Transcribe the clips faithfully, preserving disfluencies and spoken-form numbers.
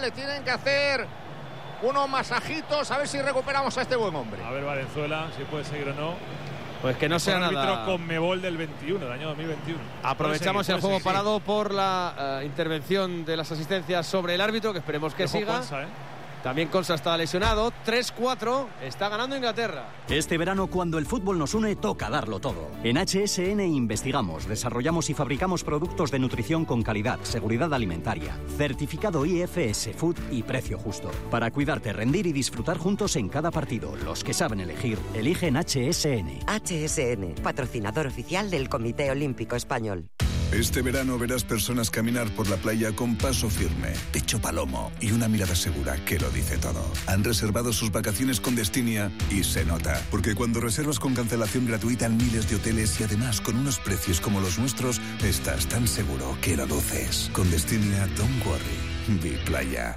le tienen que hacer unos masajitos, a ver si recuperamos a este buen hombre. A ver, Valenzuela, si puede seguir o no. Pues que no sea nada. Árbitro Conmebol del veintiuno, del año dos mil veintiuno. Aprovechamos seguir, el juego seguir. parado por la uh, intervención de las asistencias sobre el árbitro, que esperemos que Ojo, siga. Consa, ¿eh? También Consa está lesionado. tres cuatro, está ganando Inglaterra. Este verano, cuando el fútbol nos une, toca darlo todo. En H S N investigamos, desarrollamos y fabricamos productos de nutrición con calidad, seguridad alimentaria, certificado I F S Food y precio justo. Para cuidarte, rendir y disfrutar juntos en cada partido. Los que saben elegir, eligen H S N. H S N, patrocinador oficial del Comité Olímpico Español. Este verano verás personas caminar por la playa con paso firme, pecho palomo y una mirada segura que lo dice todo. Han reservado sus vacaciones con Destinia y se nota. Porque cuando reservas con cancelación gratuita en miles de hoteles y además con unos precios como los nuestros, estás tan seguro que lo luces. Con Destinia, don't worry. Be playa.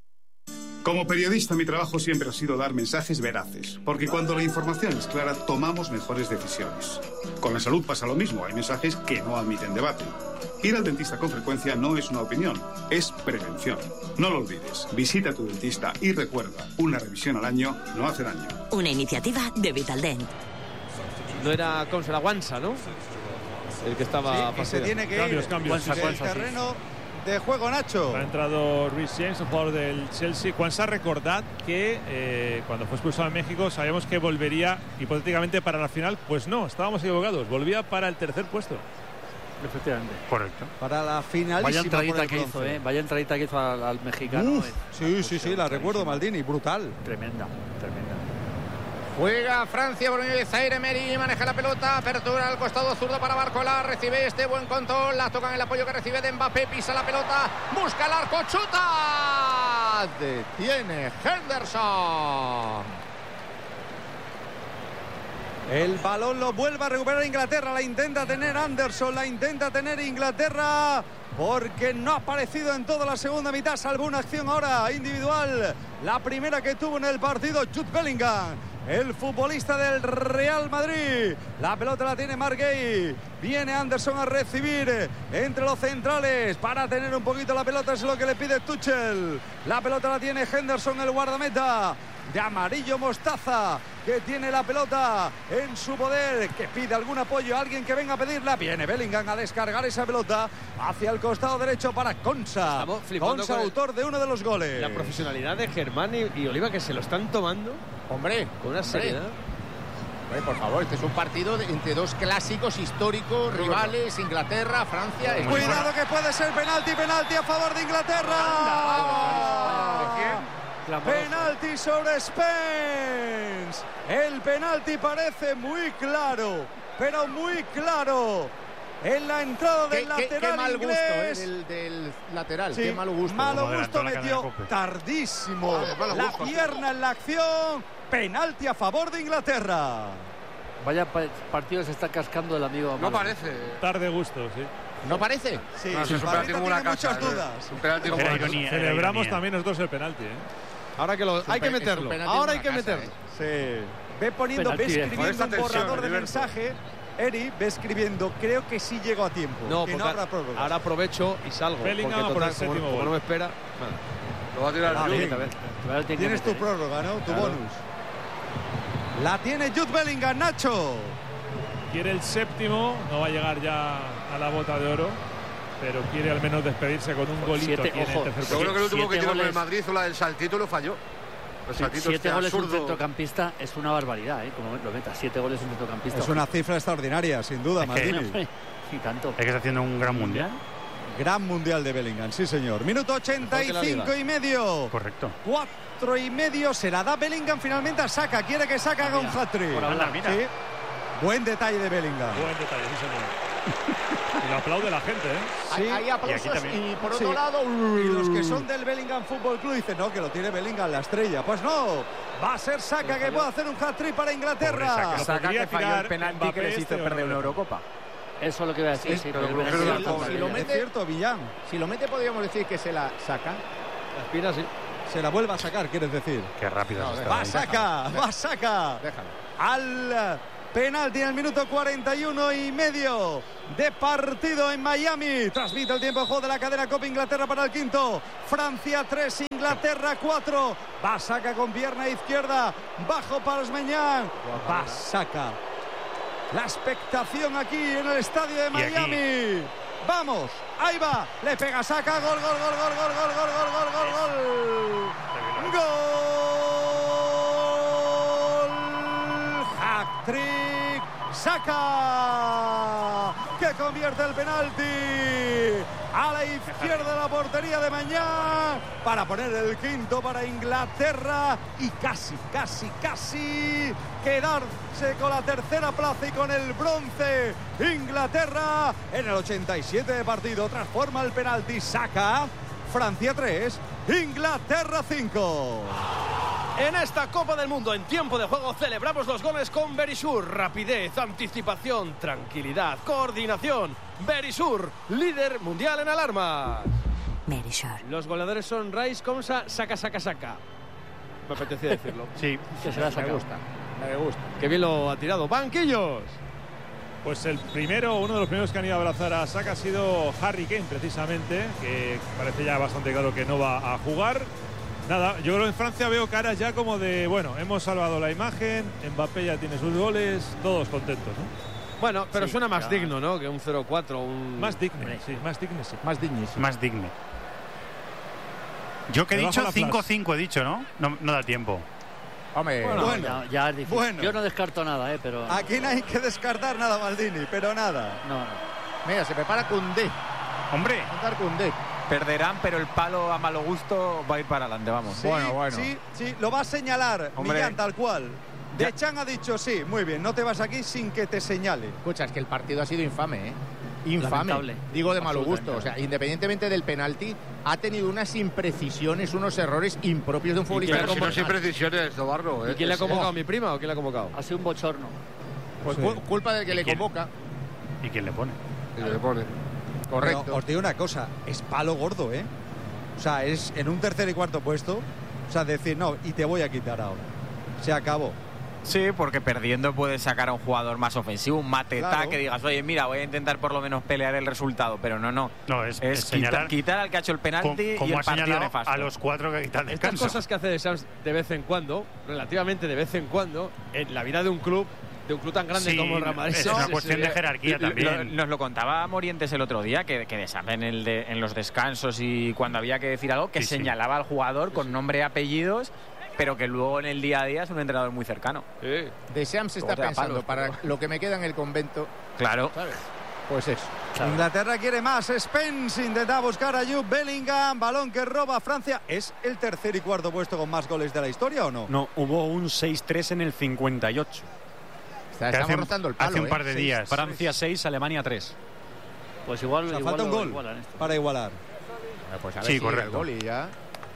Como periodista, mi trabajo siempre ha sido dar mensajes veraces, porque cuando la información es clara, tomamos mejores decisiones. Con la salud pasa lo mismo, hay mensajes que no admiten debate. Ir al dentista con frecuencia no es una opinión, es prevención. No lo olvides, visita a tu dentista y recuerda, una revisión al año no hace daño. Una iniciativa de Vitaldent. No era Consa, era Wansa, ¿no? El que estaba... Sí, y se tiene que cambios, ir cambios. del Juanza, terreno de juego, Nacho. Ha entrado Reece James, un jugador del Chelsea. Juansa, recordad que eh, cuando fue expulsado en México sabíamos que volvería hipotéticamente para la final. Pues no, estábamos equivocados. Volvía para el tercer puesto. Efectivamente. Correcto. Para la finalísima. Vaya entradita que bronce. hizo, ¿eh? Vaya entradita que hizo al, al mexicano. Uf, sí, sí, sí, la recuerdo, Maldini. Brutal. Tremenda, tremenda. Juega Francia por medio de Zaire Emery, maneja la pelota, apertura al costado zurdo para Barcola, recibe este buen control, la toca en el apoyo que recibe de Mbappé, pisa la pelota, busca el arco, chuta, detiene Henderson. El balón lo vuelve a recuperar Inglaterra, la intenta tener Anderson, la intenta tener Inglaterra, porque no ha aparecido en toda la segunda mitad, salvo una acción ahora individual, la primera que tuvo en el partido Jude Bellingham, el futbolista del Real Madrid. La pelota la tiene Marc Guéhi, viene Anderson a recibir entre los centrales para tener un poquito la pelota, es lo que le pide Tuchel. La pelota la tiene Henderson, el guardameta de amarillo mostaza, que tiene la pelota en su poder, que pide algún apoyo a alguien que venga a pedirla. Viene Bellingham a descargar esa pelota hacia el costado derecho para Consa. Consa, con el, autor de uno de los goles. La profesionalidad de Germán y, y Oliva, que se lo están tomando, hombre, con una seriedad. Hombre, por favor, este es un partido de, entre dos clásicos históricos, rivales, Inglaterra, Francia. Cuidado que puede ser penalti, penalti a favor de Inglaterra. Penalti sobre Spence. El penalti parece muy claro, pero muy claro. En la entrada del qué, lateral qué, qué mal inglés. gusto, ¿eh? del, del lateral, sí, qué mal gusto. Malo gusto metió tardísimo ah, la gusto, pierna en la acción. Penalti a favor de Inglaterra. Vaya partido se está cascando el amigo. No parece. Tarde gusto, sí. ¿No parece? Sí, no, sí, es un penalti como una casa. Muchas dudas. Un penalti como una casa. Celebramos también nosotros el penalti, ¿eh? Ahora que lo, hay que meterlo. Ahora hay que casa, meterlo. ¿eh? Sí. Ve poniendo, ve escribiendo un borrador de mensaje. Eri ve escribiendo, creo que sí llego a tiempo. No, que porque no habrá prórroga. Ahora aprovecho y salgo. Bellingham porque total, por el como, como no me espera. Bueno. Lo va a tirar ah, bien. Tienes tu prórroga, ¿no? Tu claro. bonus. La tiene Jude Bellingham, Nacho. Quiere el séptimo, no va a llegar ya a la bota de oro, pero quiere al menos despedirse con un golito. Siete, aquí en ojo, el tercer yo creo que el último que tiró con el Madrid o la del saltito lo falló. El saltito siete goles un centrocampista es una barbaridad, ¿eh? Como lo meta, siete goles un centrocampista. Es una cifra extraordinaria, sin duda, es Martínez. Sí, tanto. Es que está haciendo un gran mundial. Gran mundial de Bellingham, sí señor. Minuto ochenta y cinco y medio. Correcto. Cuatro y medio, se la da Bellingham finalmente a Saka. Quiere que Saka haga un hat-trick. Sí. Buen detalle de Bellingham. Buen detalle, sí señor. Y lo aplaude la gente, ¿eh? Sí. Hay, hay aplausos y, y por otro sí. lado... Y los que son del Bellingham Fútbol Club dicen, no, que lo tiene Bellingham, la estrella. Pues no, va a ser Saka que puede hacer un hat-trick para Inglaterra. Saka, Saka que falló el penalti que les hizo perder una Eurocopa. Eso es lo que voy a decir. Sí, sí, pero pero pero pero si, pero si lo mete, es cierto, Villán. Si lo mete, podríamos decir que se la saca. La espina, sí. Se la vuelve a sacar, quieres decir. Qué rápido no, está. Va Saka, va Saka. Déjalo. Al Penalti en el minuto cuarenta y uno y medio de partido en Miami. Transmite el tiempo de juego de la cadena Copa Inglaterra para el quinto. Francia tres, Inglaterra cuatro. Basaka con pierna izquierda. Bajo para Osmeñán. Basaka. La expectación aquí en el estadio de Miami. Vamos, ahí va. Le pega Saka. Gol, gol, gol, gol, gol, gol, gol, gol, gol, gol, gol. Gol. Hat-trick. Saka, que convierte el penalti a la izquierda de la portería de Mañán para poner el quinto para Inglaterra y casi, casi, casi quedarse con la tercera plaza y con el bronce. Inglaterra en el ochenta y siete de partido transforma el penalti. Saka. Francia tres, Inglaterra cinco. En esta Copa del Mundo, en tiempo de juego, celebramos los goles con Verisur. Rapidez, anticipación, tranquilidad, coordinación. Verisur, líder mundial en alarma. Verisur. Los goleadores son Rice, Konsa, Saka, Saka, Saka. Me apetecía decirlo. Sí, que se la me gusta, me gusta. Qué bien lo ha tirado. Banquillos. Pues el primero, uno de los primeros que han ido a abrazar a Saka ha sido Harry Kane, precisamente, que parece ya bastante claro que no va a jugar. Nada, yo creo que en Francia veo caras ya como de, bueno, hemos salvado la imagen, Mbappé ya tiene sus goles, todos contentos, ¿no? Bueno, pero sí, suena más ya. digno, ¿no? Que un cero cuatro, un... Más digno, sí, más digno, sí. Más digno. Más digno. Yo que he dicho cinco cinco, he dicho, ¿no? ¿no? No da tiempo. Hombre, bueno, bueno, ya, ya es difícil. Bueno. Yo no descarto nada, ¿eh? Pero... Aquí no hay que descartar nada, Maldini, pero nada. No, no. Mira, se prepara Koundé. Hombre. Koundé. Perderán, pero el palo a malo gusto va a ir para adelante, vamos. Sí, bueno, bueno. Sí, sí, lo va a señalar, Millán, tal cual. De Chan ha dicho, sí, muy bien, no te vas aquí sin que te señale. Escucha, es que el partido ha sido infame, ¿eh? Infame. Lamentable. Digo de mal gusto. O sea, independientemente del penalti, ha tenido unas imprecisiones, unos errores impropios de un futbolista. Pero si no es imprecisiones, Dobarro, ¿eh? ¿Y quién le ha convocado? ¿Mi prima o quién le ha convocado? Ha sido un bochorno. Pues sí. Culpa del que le convoca. ¿Y quién le pone? ¿Y le pone? Correcto. Pero os digo una cosa, es palo gordo, ¿eh? O sea, es en un tercer y cuarto puesto. O sea, decir, no, y te voy a quitar ahora. Se acabó. Sí, porque perdiendo puedes sacar a un jugador más ofensivo, un Mateta, claro. que digas, oye, mira, voy a intentar por lo menos pelear el resultado, pero no, no. No, es, es, es quitar, señalar, quitar al que ha hecho el penalti como y el ha partido nefasto. A los cuatro que quitan descanso. Estas cosas que hace De Shams de vez en cuando, relativamente de vez en cuando, en la vida de un club, de un club tan grande sí, como el Real Madrid. Es una cuestión de jerarquía también. Lo, nos lo contaba Morientes el otro día, que, que De Shams en, el de, en los descansos y cuando había que decir algo, que sí, señalaba sí. al jugador con nombre y apellidos, pero que luego en el día a día es un entrenador muy cercano. Sí. De Shams está pensando, palos, para pero... lo que me queda en el convento. Claro. ¿Sabes? Pues eso. Claro. Inglaterra quiere más. Spence intenta buscar a Jude Bellingham. Balón que roba Francia. ¿Es el tercer y cuarto puesto con más goles de la historia o no? No, hubo un seis tres en el cincuenta y ocho. Está, estamos hace, rozando el palo, hace un ¿eh? par de seis, días. Francia seis, Alemania tres. Pues igual, o sea, igual falta un gol igualan para igualar. Bueno, pues a ver sí, si correcto. El gol y ya.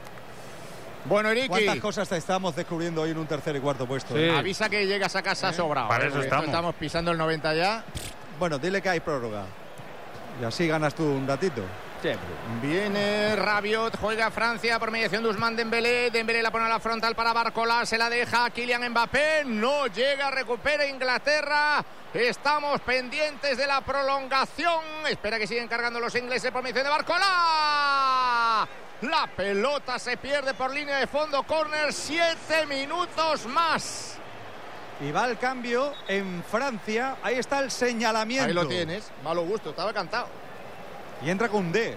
Bueno, Eriki. ¿Cuántas cosas te estamos descubriendo hoy en un tercer y cuarto puesto? Sí. Avisa que llegas a casa ¿Eh? sobrado. Para eso estamos. Estamos pisando el noventa ya. Bueno, dile que hay prórroga. Y así ganas tú un ratito. Siempre. Viene Rabiot, juega Francia por mediación de Ousmane Dembélé. Dembélé la pone a la frontal para Barcola, se la deja a Kylian Mbappé. No llega, recupera Inglaterra. Estamos pendientes de la prolongación. Espera que siguen cargando los ingleses por mediación de Barcola. La pelota se pierde por línea de fondo, córner, siete minutos más. Y va el cambio en Francia. Ahí está el señalamiento. Ahí lo tienes. Malo gusto, estaba cantado. Y entra Koundé.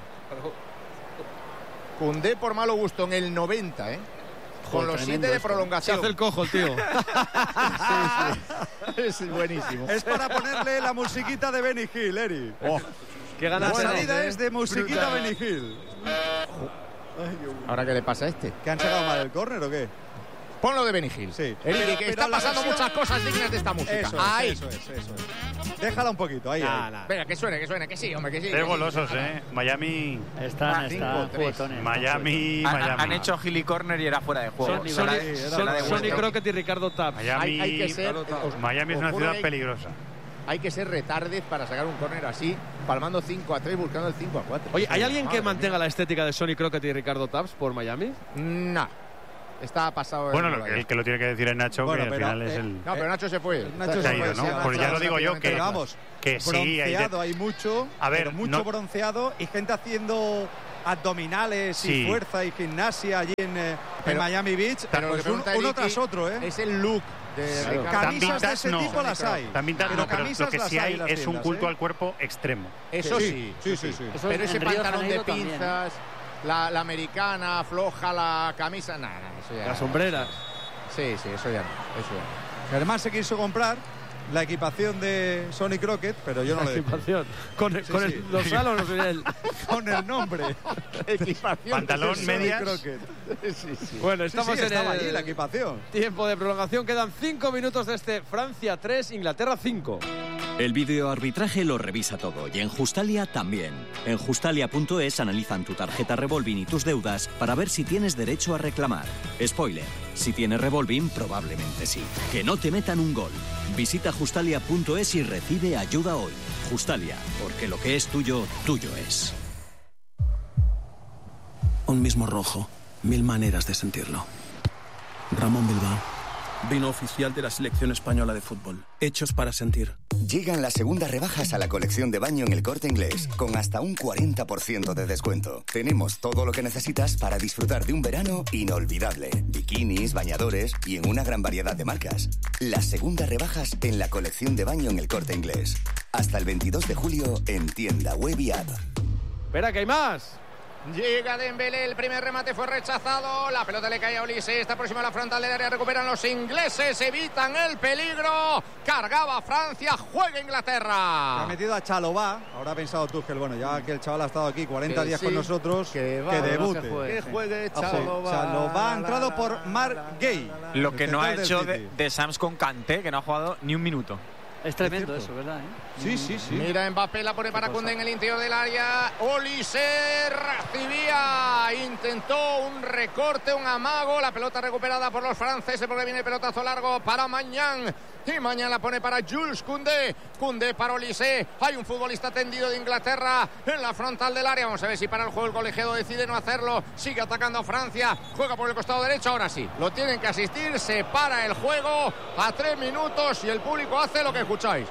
Koundé por malo gusto en el noventa, ¿eh? Con los siete de prolongación. Se hace el cojo el tío. sí, sí. Es buenísimo. Es para ponerle la musiquita de Benny Hill, Eri. Oh. Qué ganas. La salida ¿eh? es de musiquita Benny Hill. ¿Ahora qué le pasa a este? ¿Que han sacado mal el córner o qué? Ponlo de Benny Hill. Sí. Eric, que está pasando versión... muchas cosas dignas de esta música. Eso es, ahí. Eso es, eso es. Déjala un poquito, ahí, nah, ahí. Nah. Venga, que suene, que suene, que sí, hombre, que sí. Qué golosos, sí, ¿eh? Miami. Están, ah, están Miami, Miami. Han, han hecho Gilly Corner y era fuera de juego. Son, son, de, son, de Sonny Crockett y Ricardo Taps. Miami, hay, hay que ser, os, Miami es una ciudad hay, peligrosa. Hay que ser retardez para sacar un córner así, palmando cinco a tres, buscando el cinco a cuatro. Oye, ¿hay alguien que mantenga la estética de Sonny Crockett y Ricardo Taps por Miami? No. Está pasado. Bueno, lo, el que lo tiene que decir es Nacho, bueno, que pero, al final eh, es el. No, pero Nacho se fue. Nacho se ha se ido, fue, ¿no? sí, Pues ya lo digo yo que. Pero vamos, que sí, bronceado hay, hay mucho. A ver, pero mucho no, bronceado y gente haciendo abdominales sí. y fuerza y gimnasia allí en, eh, pero, en Miami Beach. Pero pues un, uno tras otro, ¿eh? Es el look. De claro. Camisas de ese no. tipo las hay. También pero, no, pero lo que sí hay es un culto ¿eh? al cuerpo extremo. Eso sí, sí, sí, sí. sí, sí. Eso pero ese pantalón de pinzas, la, la americana, floja la camisa, nada, nah, eso ya. La sombrera. Sí, sí, eso ya no. Eso ya. Germán se quiso comprar la equipación de Sonny Crockett, pero yo no la le equipación. Con, el, sí, con sí. el dorsal o no sé el... con el nombre. Equipación. Pantalón, medias. Sí, sí. Bueno, estamos sí, sí, en estaba el allí la equipación. Tiempo de prolongación. Quedan cinco minutos de este Francia tres, Inglaterra cinco. El videoarbitraje lo revisa todo y en Justalia también. En Justalia punto es analizan tu tarjeta Revolving y tus deudas para ver si tienes derecho a reclamar. Spoiler, si tienes Revolving probablemente sí. Que no te metan un gol. Visita Justalia punto es y recibe ayuda hoy. Justalia, porque lo que es tuyo, tuyo es. Un mismo rojo, mil maneras de sentirlo. Ramón Bilbao, vino oficial de la selección española de fútbol. Hechos para sentir. Llegan las segundas rebajas a la colección de baño en El Corte Inglés, con hasta un cuarenta por ciento de descuento. Tenemos todo lo que necesitas para disfrutar de un verano inolvidable. Bikinis, bañadores y en una gran variedad de marcas. Las segundas rebajas en la colección de baño en El Corte Inglés. Hasta el veintidós de julio en tienda web y app. Espera, que hay más. Llega Dembélé, el primer remate fue rechazado, la pelota le cae a Olise, está próximo a la frontal del área, recuperan los ingleses, evitan el peligro, cargaba Francia, juega Inglaterra. Ha metido a Chalobah, ahora ha pensado Tuchel, bueno, ya que el chaval ha estado aquí cuarenta que días sí, con nosotros, que, va, que no debute. que juegue, que juegue Chalobah. Chalobah ha entrado por Marc Gay. Lo que no ha hecho de, de Sams con Kanté, que no ha jugado ni un minuto. Es tremendo eso, ¿verdad? ¿Eh? Sí, sí, sí. Mira, Mbappé la pone para Koundé en el interior del área. Olise recibía, intentó un recorte, un amago. La pelota recuperada por los franceses porque viene el pelotazo largo para Mañán. Y Mañán la pone para Jules Koundé. Koundé para Olise. Hay un futbolista tendido de Inglaterra en la frontal del área. Vamos a ver si para el juego el colegiado decide no hacerlo. Sigue atacando a Francia. Juega por el costado derecho. Ahora sí, lo tienen que asistir. Se para el juego a tres minutos y el público hace lo que escucháis.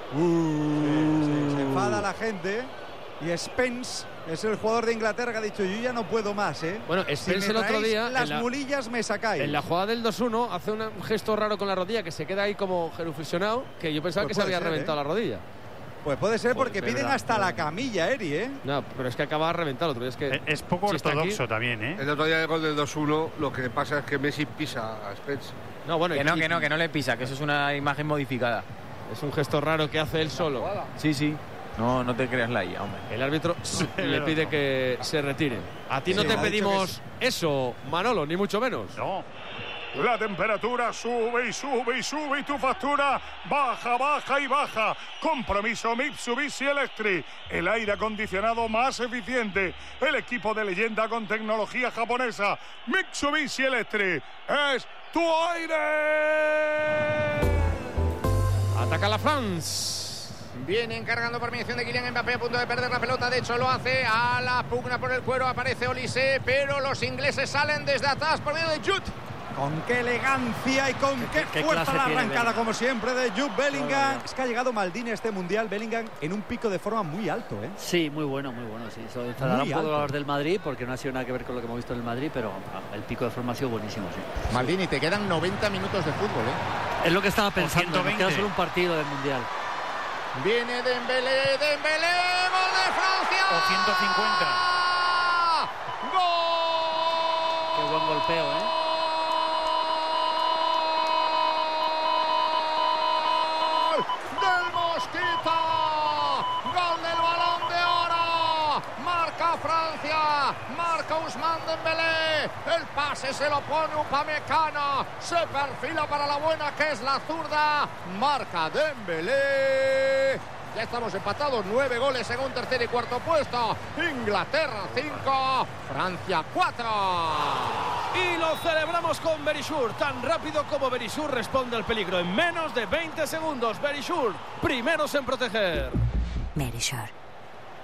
Uh. Sí, sí, se enfada la gente. Y Spence es el jugador de Inglaterra que ha dicho: yo ya no puedo más, ¿eh? Bueno, Spence si me el otro día las la, mulillas me sacáis. En la jugada del dos uno hace un gesto raro con la rodilla que se queda ahí como jerufisionado, que yo pensaba pues que se había ser, reventado ¿eh? la rodilla. Pues puede ser porque pues piden verdad, hasta verdad. la camilla, Eri, ¿eh? No, pero es que acaba de reventar otro día. Es, que es, es poco si ortodoxo también, ¿eh? El otro día del gol del dos uno, lo que pasa es que Messi pisa a Spence. No, bueno, que y, no, que no, que no le pisa, que eso es una imagen modificada. Es un gesto raro que hace él solo. Sí, sí. No, no te creas la I A, hombre. El árbitro le pide que se retire. A ti no sí, te pedimos eso, Manolo, ni mucho menos. No. La temperatura sube y sube y sube y tu factura baja, baja y baja. Compromiso Mitsubishi Electric. El aire acondicionado más eficiente. El equipo de leyenda con tecnología japonesa. Mitsubishi Electric. Es tu aire. Ataca la France. Viene encargando por mediación de Kylian Mbappé, a punto de perder la pelota. De hecho, lo hace a la pugna por el cuero. Aparece Olise, pero los ingleses salen desde atrás por medio de Jude. Con qué elegancia y con qué, qué, qué fuerza la arrancada, como siempre, de Jude Bellingham. Es que ha llegado Maldini a este Mundial, Bellingham, en un pico de forma muy alto, ¿eh? Sí, muy bueno, muy bueno, sí. Eso enfadará un poco los del Madrid, porque no ha sido nada que ver con lo que hemos visto en el Madrid, pero el pico de forma ha sido buenísimo, sí. Maldini, te quedan noventa minutos de fútbol, ¿eh? Es lo que estaba pensando, me queda solo un partido del Mundial. Viene Dembélé, Dembélé, gol de Francia. O ciento cincuenta. ¡Gol! Qué buen golpeo, ¿eh? Del Mosquita. Gol del Balón de Oro. Marca Francia. Marca Ousmane Dembélé. El pase se lo pone Upamecano. Se perfila para la buena, que es la zurda. Marca Dembélé. Ya estamos empatados, nueve goles en un tercer y cuarto puesto. Inglaterra cinco, Francia cuatro. Y lo celebramos con Verisur. Tan rápido como Verisur responde al peligro en menos de veinte segundos. Verisur, primeros en proteger. Verisur.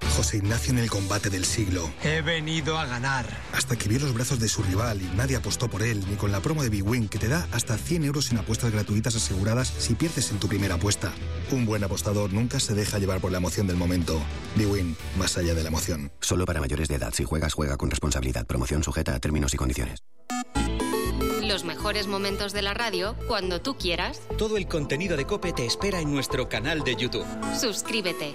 José Ignacio en el combate del siglo. He venido a ganar. Hasta que vio los brazos de su rival y nadie apostó por él, ni con la promo de Bwin, que te da hasta cien euros en apuestas gratuitas aseguradas si pierdes en tu primera apuesta. Un buen apostador nunca se deja llevar por la emoción del momento. Bwin, más allá de la emoción. Solo para mayores de edad. Si juegas, juega con responsabilidad. Promoción sujeta a términos y condiciones. Los mejores momentos de la radio cuando tú quieras. Todo el contenido de COPE te espera en nuestro canal de YouTube. Suscríbete.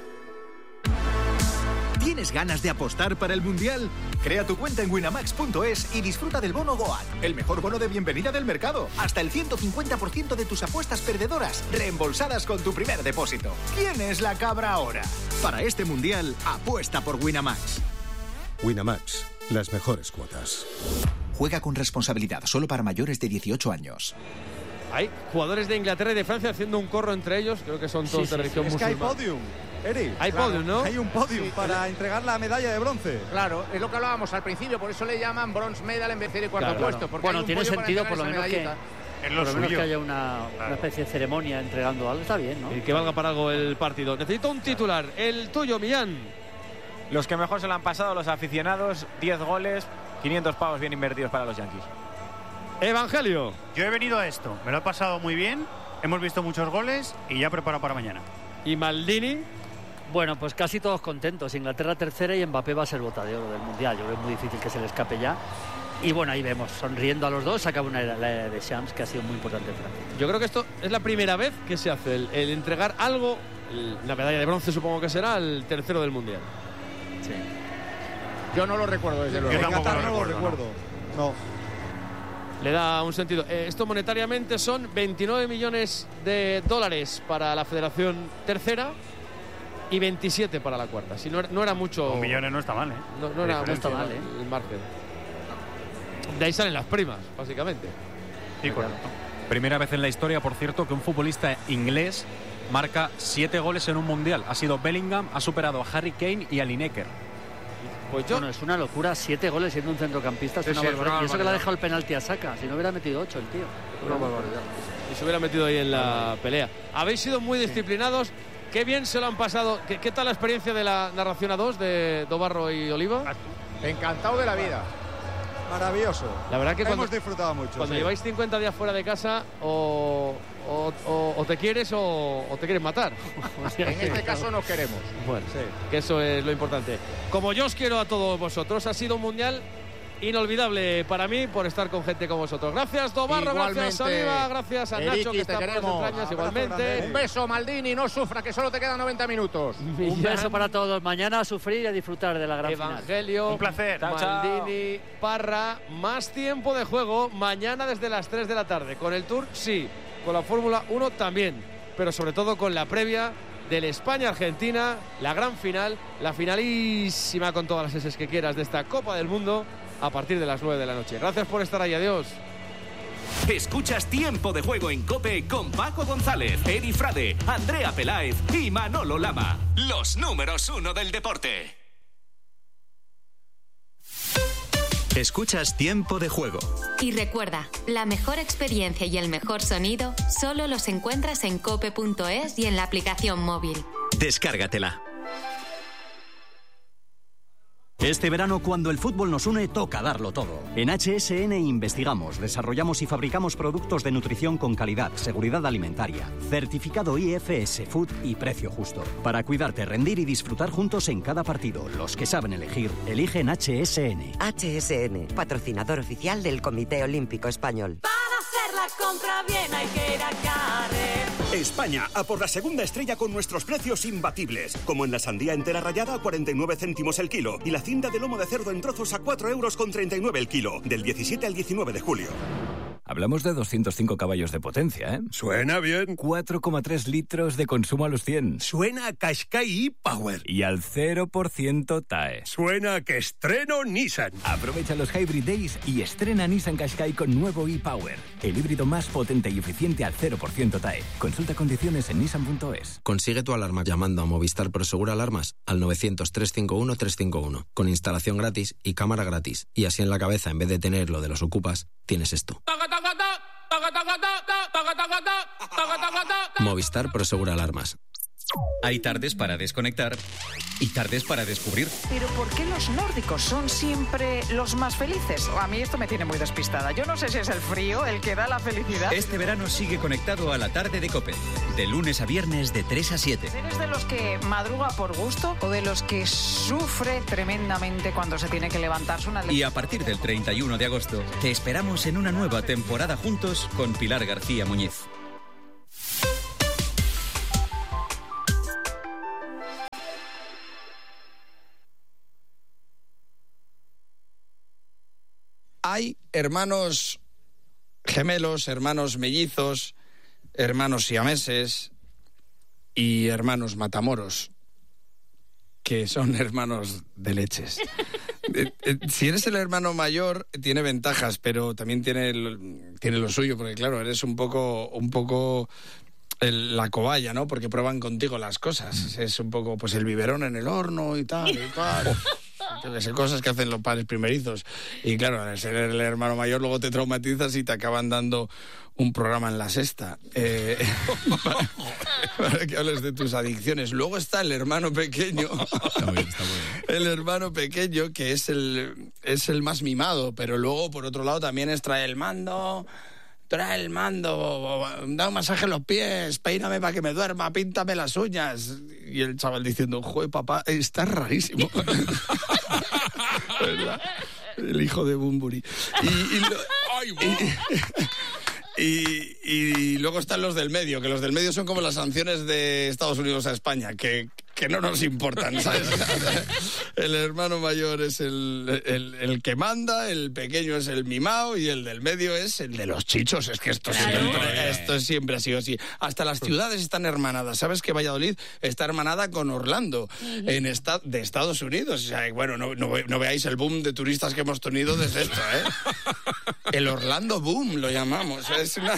¿Tienes ganas de apostar para el Mundial? Crea tu cuenta en winamax punto es y disfruta del bono Goat, el mejor bono de bienvenida del mercado. Hasta el ciento cincuenta por ciento de tus apuestas perdedoras reembolsadas con tu primer depósito. ¿Quién es la cabra ahora? Para este Mundial, apuesta por Winamax. Winamax, las mejores cuotas. Juega con responsabilidad, solo para mayores de dieciocho años. Hay jugadores de Inglaterra y de Francia haciendo un corro entre ellos. Creo que son todos sí, de sí, religión sí. Es que musulmana. hay podium, Eri. Hay claro, podium, ¿no? Hay un podium Sí, para sí. entregar la medalla de bronce. Claro, es lo que hablábamos al principio, por eso le llaman bronze medal en vez de cuarto Claro, puesto. claro. Porque Bueno, hay un tiene pollo para sentido entregar por lo esa menos que, medallita. por lo menos que haya una, una especie de ceremonia entregando algo. Está bien, ¿no? Y que valga para algo el partido. Necesito un titular. El tuyo, Millán. Los que mejor se lo han pasado, los aficionados, diez goles, quinientos pavos bien invertidos para los Yankees. Evangelio. Yo he venido a esto, me lo he pasado muy bien, hemos visto muchos goles y ya preparado para mañana. ¿Y Maldini? Bueno, pues casi todos contentos. Inglaterra tercera y Mbappé va a ser bota de oro del Mundial. Yo creo que es muy difícil que se le escape ya. Y bueno, ahí vemos, sonriendo a los dos, acaba una era, la era de Shams, que ha sido muy importante en Francia. Yo creo que esto es la primera vez que se hace el, el entregar algo, el, la medalla de bronce supongo que será, el tercero del Mundial. Sí. Yo no lo recuerdo desde luego. Yo tampoco lo recuerdo. recuerdo. No. no. Le da un sentido. Eh, esto monetariamente son veintinueve millones de dólares para la Federación Tercera y veintisiete para la cuarta. Si no, no era mucho. Un millones no está mal, ¿eh? No, no era no está mal, el, ¿eh? el margen. De ahí salen las primas, básicamente. Sí, correcto. Primera vez en la historia, por cierto, que un futbolista inglés marca siete goles en un mundial. Ha sido Bellingham, ha superado a Harry Kane y a Lineker. Pues yo... Bueno, es una locura, siete goles siendo un centrocampista. Es Sí, una sí, barbaridad. es una Y eso que le ha barbaridad. dejado el penalti a Saka. Si no hubiera metido ocho el tío. Una barbaridad. Y se hubiera metido ahí en la pelea. Habéis sido muy disciplinados. Qué bien se lo han pasado. ¿Qué, qué tal la experiencia de la narración a dos de Dobarro y Oliva? Encantado de la vida. Maravilloso. La verdad que cuando, hemos disfrutado mucho. cuando sí. lleváis cincuenta días fuera de casa o, o, o, o te quieres o, o te quieres matar. O sea En que- este caso nos queremos. Bueno, que eso es lo importante. Como yo os quiero a todos vosotros, ha sido un mundial inolvidable para mí por estar con gente como vosotros. Gracias, Dobarro, gracias, Igualmente. Oliva, gracias a Eriki, Nacho, que te está por las queremos. entrañas, Abrazo igualmente. grande. Un beso, Maldini, no sufra, que solo te quedan noventa minutos. Un beso para todos. Mañana a sufrir y a disfrutar de la gran final. Evangelio, Un placer. Chao, chao. Maldini, Parra, más tiempo de juego mañana desde las tres de la tarde. Con el Tour, sí. Con la Fórmula uno también. Pero sobre todo con la previa del España-Argentina, la gran final, la finalísima con todas las eses que quieras de esta Copa del Mundo a partir de las nueve de la noche. Gracias por estar ahí, adiós. Escuchas Tiempo de Juego en COPE con Paco González, Eri Frade, Andrea Peláez y Manolo Lama. Los números uno del deporte. Escuchas Tiempo de Juego. Y recuerda, la mejor experiencia y el mejor sonido solo los encuentras en cope punto es y en la aplicación móvil. Descárgatela. Este verano, cuando el fútbol nos une, toca darlo todo. En H S N investigamos, desarrollamos y fabricamos productos de nutrición con calidad, seguridad alimentaria, certificado I F S Food y precio justo. Para cuidarte, rendir y disfrutar juntos en cada partido. Los que saben elegir, eligen H S N. H S N, patrocinador oficial del Comité Olímpico Español. Para hacer la compra bien hay que ir a Carrer. España, a por la segunda estrella con nuestros precios imbatibles. Como en la sandía entera rallada a cuarenta y nueve céntimos el kilo y la cinta de lomo de cerdo en trozos a cuatro euros con treinta y nueve el kilo. Del diecisiete al diecinueve de julio. Hablamos de doscientos cinco caballos de potencia, ¿eh? Suena bien. cuatro coma tres litros de consumo a los cien. Suena a Qashqai e-Power. Y al cero por ciento T A E. Suena a que estreno Nissan. Aprovecha los Hybrid Days y estrena Nissan Qashqai con nuevo e-Power. El híbrido más potente y eficiente al cero por ciento T A E. Consulta condiciones en nissan punto es. Consigue tu alarma llamando a Movistar Prosegur Alarmas al novecientos, trescientos cincuenta y uno, trescientos cincuenta y uno. Con instalación gratis y cámara gratis. Y así en la cabeza, en vez de tener lo de los ocupas, tienes esto. Movistar Prosegur Alarmas. Hay tardes para desconectar y tardes para descubrir. ¿Pero por qué los nórdicos son siempre los más felices? A mí esto me tiene muy despistada. Yo no sé si es el frío el que da la felicidad. Este verano sigue conectado a la tarde de COPE. De lunes a viernes de tres a siete. ¿Eres de los que madruga por gusto o de los que sufre tremendamente cuando se tiene que levantar su una... Y a partir del treinta y uno de agosto te esperamos en una nueva temporada juntos con Pilar García Muñiz. Hay hermanos gemelos, hermanos mellizos, hermanos siameses y hermanos matamoros, que son hermanos de leches. Eh, eh, si eres el hermano mayor, tiene ventajas, pero también tiene, el, tiene lo suyo, porque claro, eres un poco, un poco el, la cobaya, ¿no? Porque prueban contigo las cosas. Es un poco, pues, el biberón en el horno y tal, y tal. Yo que sé, cosas que hacen los padres primerizos. Y claro, al ser el hermano mayor, luego te traumatizas y te acaban dando un programa en La Sexta. Eh, para, para que hables de tus adicciones. Luego está el hermano pequeño. Está bien, está bien. El hermano pequeño, que es el, es el más mimado, pero luego, por otro lado, también es trae el mando... Trae el mando, da un masaje en los pies, peíname para que me duerma, píntame las uñas. Y el chaval diciendo, joder, papá, está rarísimo. ¿Verdad? El hijo de Bumburi. Y, y, lo, y, y, y luego están los del medio, que los del medio son como las sanciones de Estados Unidos a España, que, que no nos importan, ¿sabes? El hermano mayor es el, el, el que manda, el pequeño es el mimado y el del medio es el de los chichos. Es que esto, claro. siempre, esto siempre ha sido así. Hasta las ciudades están hermanadas. ¿Sabes que Valladolid está hermanada con Orlando, uh-huh. en esta, de Estados Unidos? O sea, bueno, no, no, no veáis el boom de turistas que hemos tenido desde esto, ¿eh? El Orlando Boom lo llamamos. Es una...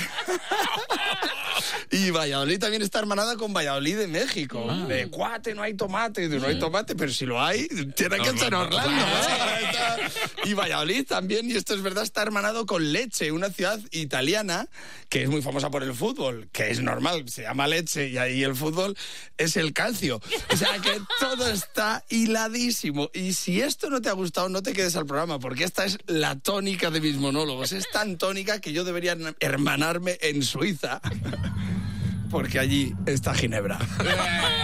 Y Valladolid también está hermanada con Valladolid de México. Ah. De cuate, no hay tomate, no hay tomate, pero si lo hay, tiene que ser Orlando. ¿eh? Y Valladolid también, y esto es verdad, está hermanado con Lecce, una ciudad italiana que es muy famosa por el fútbol, que es normal, se llama Lecce y ahí el fútbol es el calcio. O sea que todo está hiladísimo. Y si esto no te ha gustado, no te quedes al programa, porque esta es la tónica de mis monólogos. Es tan tónica que yo debería hermanarme en Suiza. Porque allí está Ginebra.